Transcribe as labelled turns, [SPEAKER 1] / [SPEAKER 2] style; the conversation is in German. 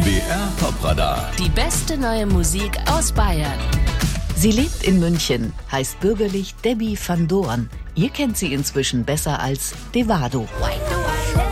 [SPEAKER 1] BR Popradar.
[SPEAKER 2] Die beste neue Musik aus Bayern.
[SPEAKER 3] Sie lebt in München, heißt bürgerlich Debbie van Doorn. Ihr kennt sie inzwischen besser als Devado.